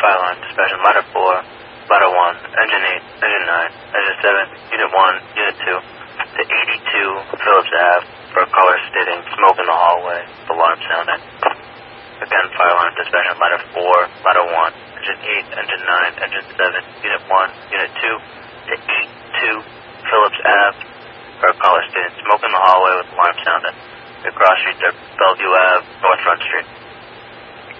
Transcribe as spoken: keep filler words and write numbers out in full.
fire line, dispatching ladder four, ladder one, engine eight, engine nine, engine seven, unit one, unit two, to eighty-two Phillips Ave for a caller stating smoke in the hallway, alarm sounding. Again, fire line, dispatching ladder four, ladder one, engine eight, engine nine, engine seven, unit one, unit two, to eighty-two Phillips Ave for a caller stating smoke in the hallway with alarm sounding. The cross streets are Bellevue Ave, North Front Street.